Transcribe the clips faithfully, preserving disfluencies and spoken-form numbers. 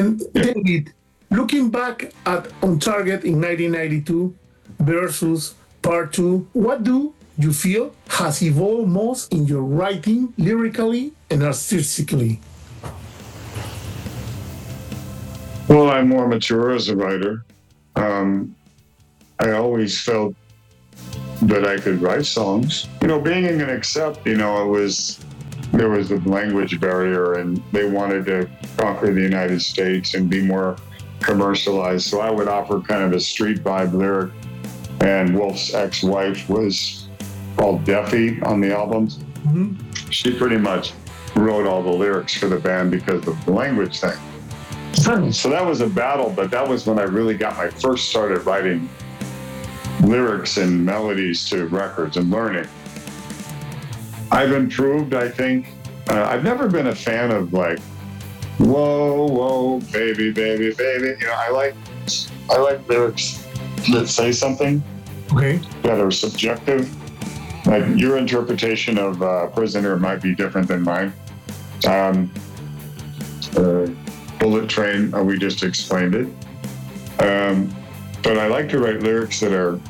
And David, looking back at On Target in nineteen ninety-two versus Part two, what do you feel has evolved most in your writing, lyrically and artistically? Well, I'm more mature as a writer. Um, I always felt that I could write songs. You know, being an accept, you know, it was there was a language barrier, and they wanted to conquer the United States and be more commercialized. So I would offer kind of a street vibe lyric. And Wolf's ex-wife was called Deffy on the albums. Mhm. She pretty much wrote all the lyrics for the band because of the language thing. So that was a battle, but that was when I really got my first started writing lyrics and melodies to records and learning. I've improved, I think. Uh, I've never been a fan of like, whoa, whoa, baby, baby, baby. You know, I like, I like lyrics that say something Okay. that are subjective. Like your interpretation of uh, Prisoner might be different than mine. Um, uh, Bullet Train, uh, we just explained it. Um, but I like to write lyrics that are,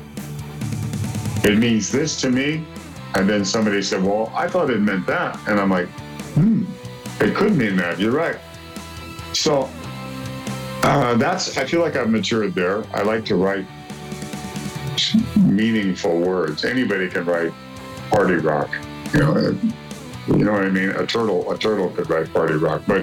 it means this to me. And then somebody said, well, I thought it meant that. And I'm like, hmm, it could mean that. You're right. So uh, that's, I feel like I've matured there. I like to write meaningful words. Anybody can write party rock. You know, you know what I mean? A turtle, a turtle could write party rock. But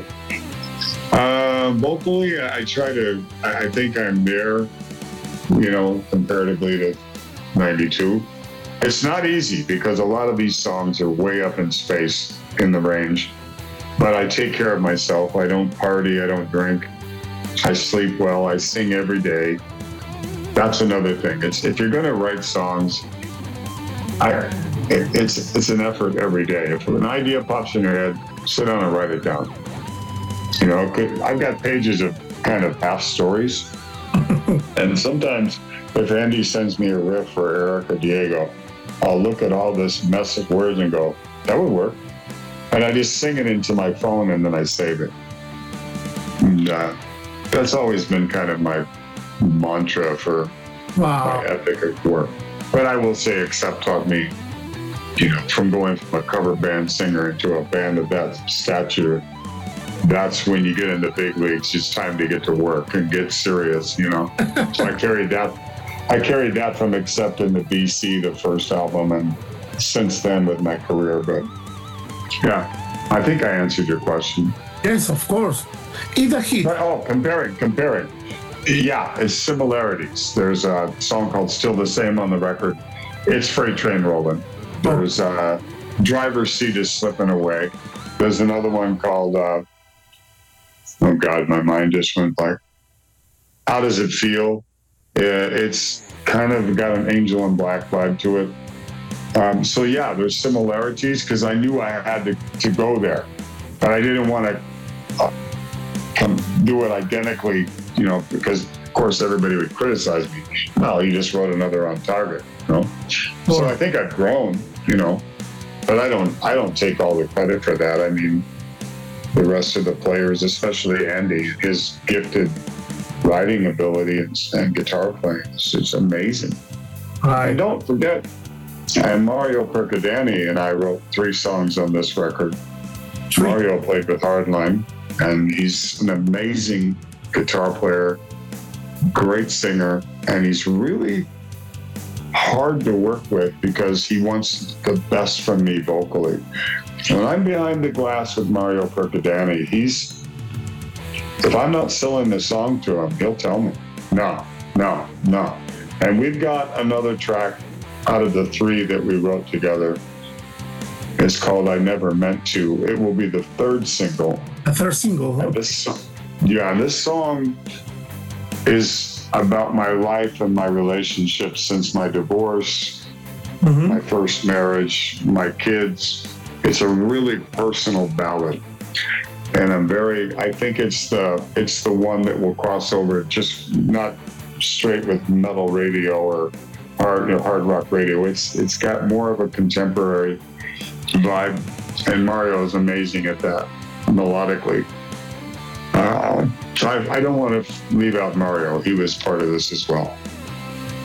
uh, vocally, I try to, I think I'm there, you know, comparatively to ninety-two. It's not easy because a lot of these songs are way up in space in the range. But I take care of myself. I don't party. I don't drink. I sleep well. I sing every day. That's another thing. It's if you're going to write songs, I, it, it's it's an effort every day. If an idea pops in your head, sit down and write it down. You know, I've got pages of kind of half stories, and sometimes if Andy sends me a riff for Eric or Diego, I'll look at all this mess of words and go, that would work. And I just sing it into my phone and then I save it. And uh, that's always been kind of my mantra for Wow. my ethic of work. But I will say, Accept taught me, you know, from going from a cover band singer into a band of that stature, that's when you get into big leagues. It's time to get to work and get serious, you know. So I carried that. I carried that from Accept into B C, the first album, and since then with my career. But yeah, I think I answered your question. Yes, of course. It's a hit. But, oh, comparing, comparing. Yeah, it's similarities. There's a song called Still the Same on the record. It's Freight Train Rolling. There's uh, Driver's Seat is Slipping Away. There's another one called, uh, oh God, my mind just went blank. How Does It Feel? It's kind of got an Angel in Black vibe to it. Um, so yeah, there's similarities because I knew I had to, to go there. But I didn't want to uh, come do it identically, you know, because of course everybody would criticize me. Well, you just wrote another On Target, you know. So I think I've grown, you know, but I don't I don't take all the credit for that. I mean, the rest of the players, especially Andy, his gifted writing ability and, and guitar playing is just amazing. Right. And don't forget, and Mario Percadani and I wrote three songs on this record. Sweet. Mario played with Hardline, and he's an amazing guitar player, great singer, and he's really hard to work with because he wants the best from me vocally. When I'm behind the glass with Mario Percadani, he's, if I'm not selling the song to him, he'll tell me, no, no, no. And we've got another track out of the three that we wrote together. It's called I Never Meant To. It will be the third single. A third single. Huh? And this, yeah, this song is about my life and my relationships since my divorce, Mm-hmm. my first marriage, my kids. It's a really personal ballad. And I'm very, I think it's the it's the one that will cross over, just not straight with metal radio or hard, you know, hard rock radio. It's It's got more of a contemporary vibe. And Mario is amazing at that, melodically. Uh, So I, I don't want to leave out Mario. He was part of this as well.